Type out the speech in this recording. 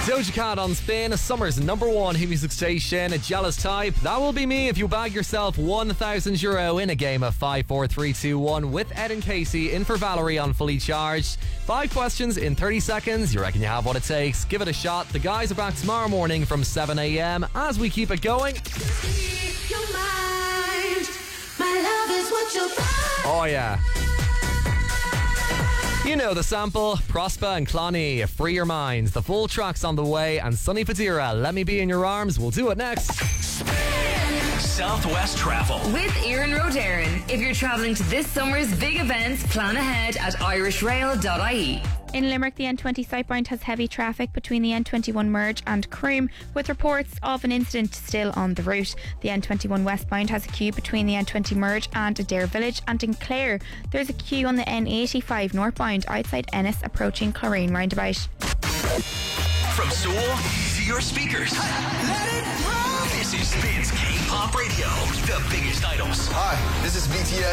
Doja Cat on Spin, summer's #1 hit music station. A jealous type. That will be me if you bag yourself €1,000 in a game of 5, 4, 3, 2, 1 with Ed and Casey in for Valerie on Fully Charged. 5 questions in 30 seconds. You reckon you have what it takes? Give it a shot. The guys are back tomorrow morning from 7 a.m. as we keep it going. Oh yeah. You know the sample. Prosper and Cloney, Free Your Minds. The full track's on the way, and Sonny Fadira, Let Me Be in Your Arms. We'll do it next. Southwest Travel with Ian Rodarin. If you're travelling to this summer's big events, plan ahead at irishrail.ie. In Limerick, the N20 southbound has heavy traffic between the N21 merge and Croom, with reports of an incident still on the route. The N21 westbound has a queue between the N20 merge and Adair Village, and in Clare there's a queue on the N85 northbound outside Ennis approaching Cloreen roundabout. From Seoul to your speakers. Let it roll. This is Spins K-Pop Radio, the biggest idols. Hi, this is BTS.